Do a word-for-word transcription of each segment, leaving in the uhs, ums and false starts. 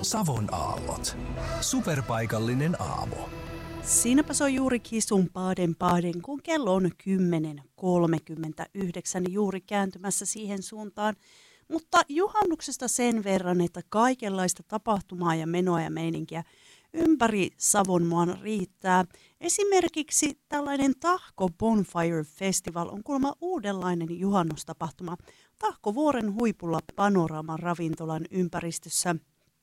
Savon aallot. Superpaikallinen aamu. Siinäpä se on juuri kisun paaden paaden, kun kello on kymmenen kolmekymmentäyhdeksän juuri kääntymässä siihen suuntaan. Mutta juhannuksesta sen verran, että kaikenlaista tapahtumaa ja menoa ja meininkiä ympäri Savonmaan riittää. Esimerkiksi tällainen Tahko Bonfire Festival on kuulemma uudenlainen juhannustapahtuma Tahkovuoren huipulla Panoraaman ravintolan ympäristössä.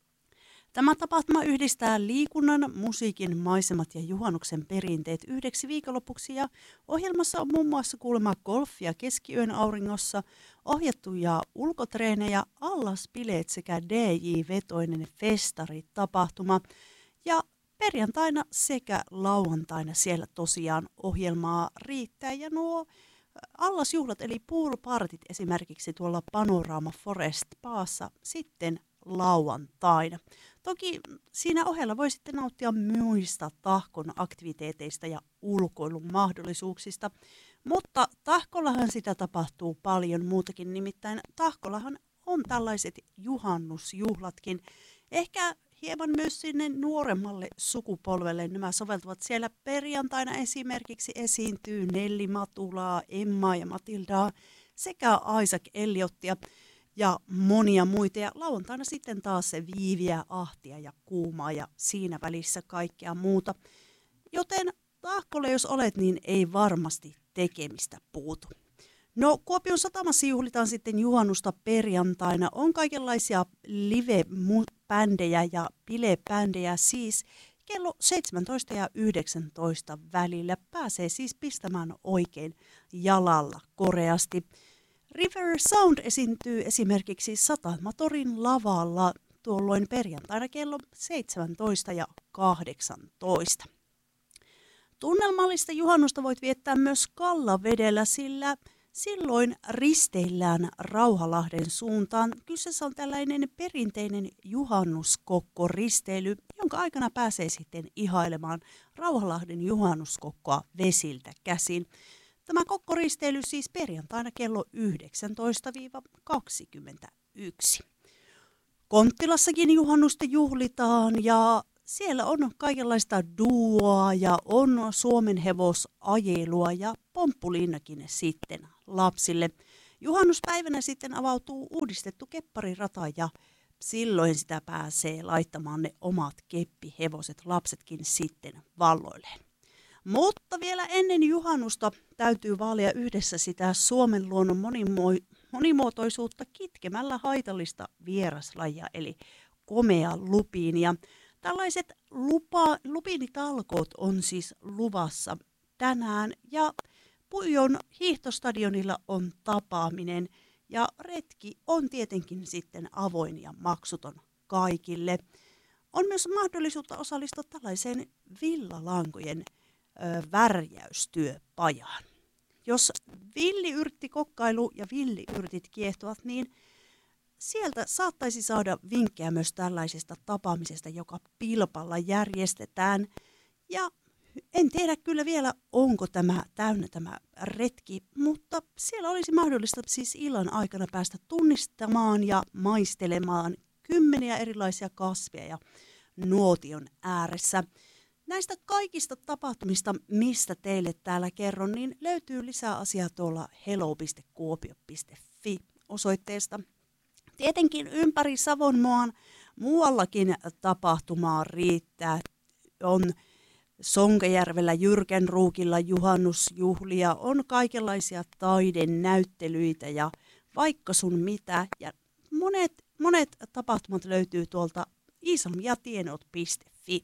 Tämä tapahtuma yhdistää liikunnan, musiikin, maisemat ja juhannuksen perinteet yhdeksi viikonlopuksi ja ohjelmassa on muun muassa kuulemma golfia keskiyön auringossa, ohjattuja ulkotreenejä, allaspileet sekä D J-vetoinen festaritapahtuma. Ja perjantaina sekä lauantaina siellä tosiaan ohjelmaa riittää ja nuo allasjuhlat eli poolpartit esimerkiksi tuolla Panorama Forest Paassa sitten lauantaina. Toki siinä ohella voi sitten nauttia muista Tahkon aktiviteeteista ja ulkoilun mahdollisuuksista, mutta Tahkollahan sitä tapahtuu paljon muutakin, nimittäin Tahkollahan on tällaiset juhannusjuhlatkin. Ehkä hieman myös sinne nuoremmalle sukupolvelle nämä soveltuvat. Siellä perjantaina esimerkiksi esiintyy Nelli Matulaa, Emmaa ja Matildaa sekä Isaac Elliotia ja monia muita. Ja lauantaina sitten taas se Viiviä, Ahtia ja Kuumaa ja siinä välissä kaikkea muuta. Joten Tahkolle jos olet, niin ei varmasti tekemistä puutu. No Kuopion satamassa juhlitaan sitten juhannusta perjantaina. On kaikenlaisia live-bändejä ja bile-bändejä siis kello seitsemäntoista ja yhdeksäntoista välillä. Pääsee siis pistämään oikein jalalla koreasti. River Sound esiintyy esimerkiksi Satamatorin lavalla tuolloin perjantaina kello seitsemäntoista ja kahdeksantoista. Tunnelmallista juhannusta voit viettää myös Kallavedellä, sillä silloin risteillään Rauhalahden suuntaan. Kyseessä on tällainen perinteinen juhannuskokko-risteily, jonka aikana pääsee sitten ihailemaan Rauhalahden juhannuskokkoa vesiltä käsin. Tämä kokkoristeily siis perjantaina kello yhdeksäntoista kaksikymmentäyksi. Konttilassakin juhannusta juhlitaan ja siellä on kaikenlaista duoa ja on Suomen hevosajelua ja pomppulinnakin sitten lapsille. Juhannuspäivänä sitten avautuu uudistettu kepparirata ja silloin sitä pääsee laittamaan ne omat keppihevoset lapsetkin sitten valloilleen. Mutta vielä ennen juhannusta täytyy vaalia yhdessä sitä Suomen luonnon monimo- monimuotoisuutta kitkemällä haitallista vieraslajia eli komea lupiinia. Tällaiset lupa, lupiinitalkoot on siis luvassa tänään ja Puijon hiihtostadionilla on tapaaminen ja retki on tietenkin sitten avoin ja maksuton kaikille. On myös mahdollisuutta osallistua tällaiseen villalankojen ö, värjäystyöpajaan. Jos villiyrttikokkailu ja villiyrtit kiehtovat, niin sieltä saattaisi saada vinkkejä myös tällaisesta tapaamisesta, joka Pilpalla järjestetään. Ja en tiedä kyllä vielä, onko tämä täynnä tämä retki, mutta siellä olisi mahdollista siis illan aikana päästä tunnistamaan ja maistelemaan kymmeniä erilaisia kasveja ja nuotion ääressä. Näistä kaikista tapahtumista, mistä teille täällä kerron, niin löytyy lisää asiaa tuolla hello piste kuopio piste fi osoitteesta. Tietenkin ympäri Savonmaan muuallakin tapahtumaa riittää. On Sonkajärvellä Jyrkänruukilla juhannusjuhlia, on kaikenlaisia taidenäyttelyitä ja vaikka sun mitä. Ja monet, monet tapahtumat löytyy tuolta iisalmiatienot piste fi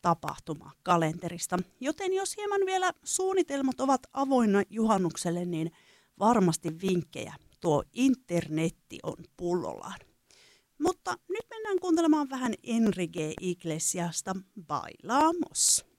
tapahtumakalenterista. Joten jos hieman vielä suunnitelmat ovat avoinna juhannukselle, niin varmasti vinkkejä tuo internetti on pullollaan. Mutta nyt mennään kuuntelemaan vähän Enrique Iglesiasta Bailamos.